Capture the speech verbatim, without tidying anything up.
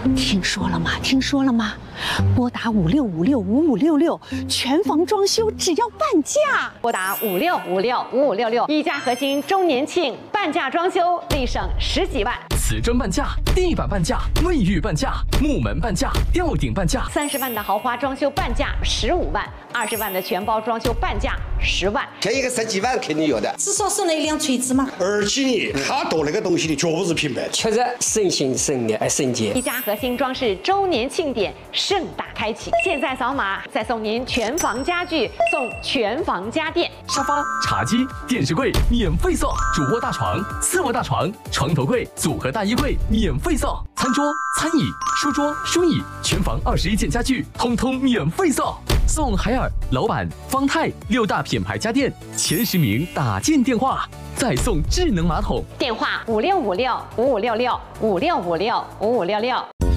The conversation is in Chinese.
听说了吗？听说了吗？拨打五六五六五五六六，全房装修只要半价。 拨打五六五六五五六六，一家核心周年庆半价装修，立省十几万。 瓷砖半价，地板半价，卫浴半价，木门半价，吊顶半价。 三十万的豪华装修半价十五万，二十万的全包装修半价十万。 便宜个十几万肯定有的， 至少省了一辆锤子嘛。 而且他做那个东西的绝不是平白， 确实省心省力省钱。 一家核心装饰周年庆典盛大开启，现在扫码再送您全房家具，送全房家电， 沙发、茶几、电视柜免费送，主卧大床、次卧大床、床头柜、组合大衣柜免费送，餐桌、餐椅、书桌、书椅，全房二十一件家具通通免费送。送海尔、老板、方太六大品牌家电前十名打进电话，再送智能马桶。 电话五六五六五五六六五六五六五五六六。